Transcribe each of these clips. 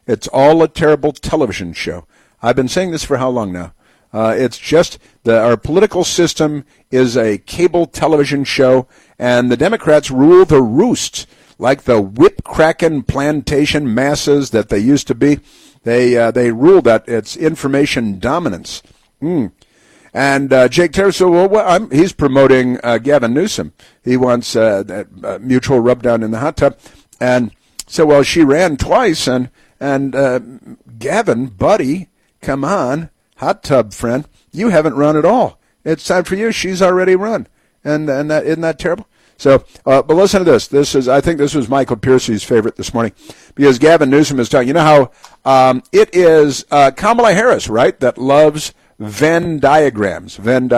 It's all a terrible television show. I've been saying this for how long now? It's just our political system is a cable television show, and the Democrats rule the roost like the whip-cracking plantation masses that they used to be. They rule that. It's information dominance. And Jake Terry said, well, he's promoting Gavin Newsom. He wants that mutual rub-down in the hot tub. And so, well, she ran twice, and Gavin, buddy, come on, hot tub friend, you haven't run at all. It's time for you. She's already run. And that, isn't that terrible? So, but listen to this. I think this was Michael Piercy's favorite this morning, because Gavin Newsom is talking. You know how it is Kamala Harris, right, that loves Venn diagrams.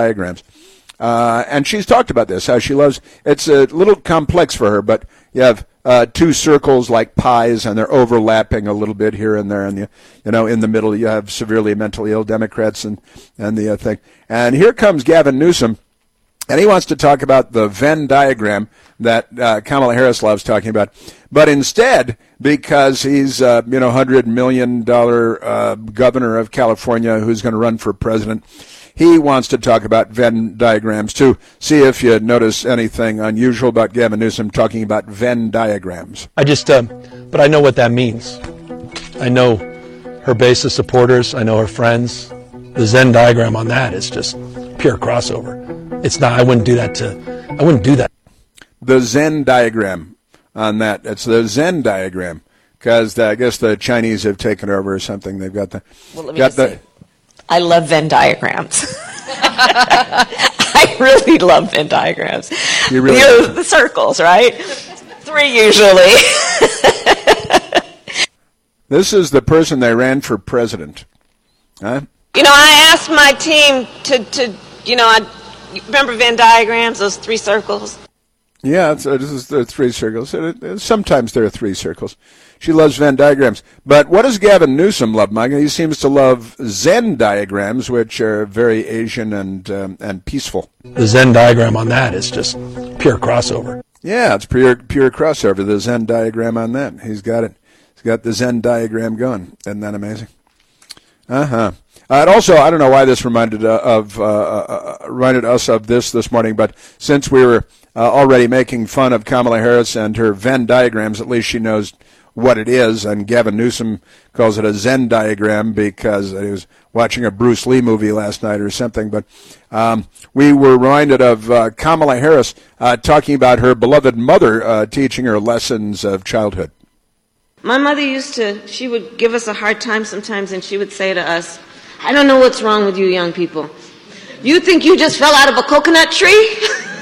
And she's talked about this, how she loves, it's a little complex for her, but you have two circles like pies, and they're overlapping a little bit here and there, and in the middle you have severely mentally ill Democrats and the thing. And here comes Gavin Newsom, and he wants to talk about the Venn diagram that Kamala Harris loves talking about. But instead, because he's $100 million governor of California who's going to run for president, he wants to talk about Venn diagrams too. See if you notice anything unusual about Gavin Newsom talking about Venn diagrams. But I know what that means. I know her base of supporters. I know her friends. The Venn diagram on that is just pure crossover. It's not. I wouldn't do that. The Zen diagram on that. It's the Zen diagram, because I guess the Chinese have taken over or something. They've got the. Well, let me just say, I love Venn diagrams. I really love Venn diagrams. You really the circles, right? 3 usually. This is the person they ran for president. Huh? I asked my team to remember Venn diagrams, those 3 circles? Yeah, this is the 3 circles. Sometimes there are 3 circles. She loves Venn diagrams. But what does Gavin Newsom love, Mike? He seems to love Zen diagrams, which are very Asian and peaceful. The Zen diagram on that is just pure crossover. Yeah, it's pure crossover, the Zen diagram on that. He's got it. He's got the Zen diagram going. Isn't that amazing? Uh-huh. And also, I don't know why this reminded us of this morning, but since we were already making fun of Kamala Harris and her Venn diagrams, at least she knows what it is, and Gavin Newsom calls it a Zen diagram because he was watching a Bruce Lee movie last night or something. But we were reminded of Kamala Harris talking about her beloved mother teaching her lessons of childhood. My mother she would give us a hard time sometimes, and she would say to us, I don't know what's wrong with you young people. You think you just fell out of a coconut tree?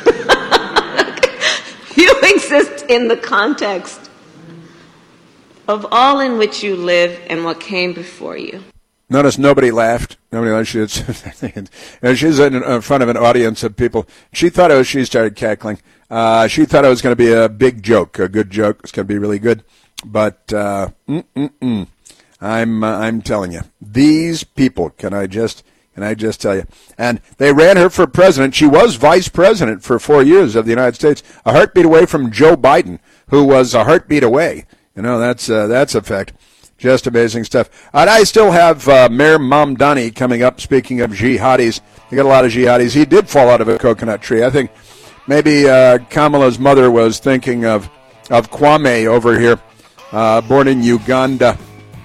You exist in the context of all in which you live and what came before you. Notice nobody laughed. Nobody laughed. She's in front of an audience of people. She started cackling. She thought it was going to be a big joke, a good joke. It's going to be really good. But I'm telling you, these people, can I just tell you? And they ran her for president. She was vice president for 4 years of the United States, a heartbeat away from Joe Biden, who was a heartbeat away. That's a fact. Just amazing stuff. And I still have Mayor Mamdani coming up. Speaking of jihadis, you got a lot of jihadis. He did fall out of a coconut tree. I think maybe Kamala's mother was thinking of Kwame over here, born in Uganda.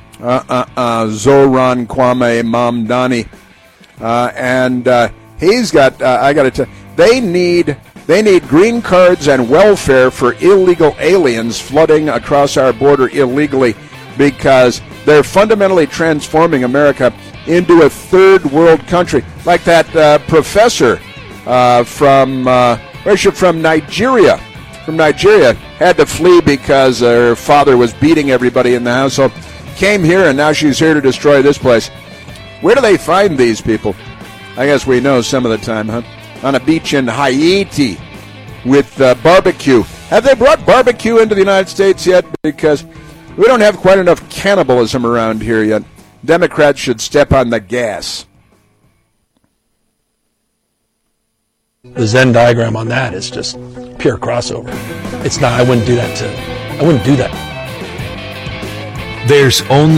Zoran Kwame Mamdani. And he's got, I got to tell you, they need green cards and welfare for illegal aliens flooding across our border illegally, because they're fundamentally transforming America into a third world country. Like that professor from Nigeria. From Nigeria, had to flee because her father was beating everybody in the household. Came here, and now she's here to destroy this place. Where do they find these people? I guess we know some of the time, huh? On a beach in Haiti with barbecue. Have they brought barbecue into the United States yet? Because we don't have quite enough cannibalism around here yet. Democrats should step on the gas. The Venn diagram on that is just pure crossover. It's not. I wouldn't do that. There's only